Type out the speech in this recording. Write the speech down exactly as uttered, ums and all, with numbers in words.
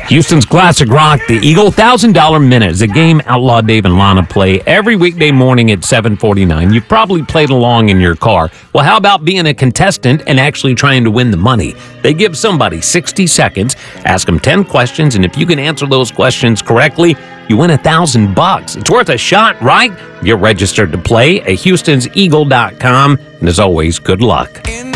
Houston's classic rock, the Eagle one thousand dollar Minute, is a game Outlaw Dave and Lana play every weekday morning at seven forty-nine. You've probably played along in your car. Well, how about being a contestant and actually trying to win the money? They give somebody sixty seconds, ask them ten questions, and if you can answer those questions correctly, you win a thousand bucks. It's worth a shot, right? Get registered to play at houstons eagle dot com, and as always, good luck.